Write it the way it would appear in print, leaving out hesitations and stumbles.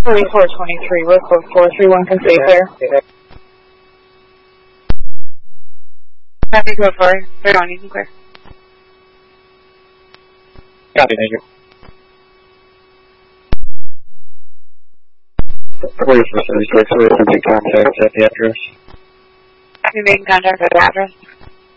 3423, we're code 431, can stay clear. Copy, code 4. They're on, you can clear. Copy, thank you. Police for 36, we're making contact at the address. You're making contact with the address.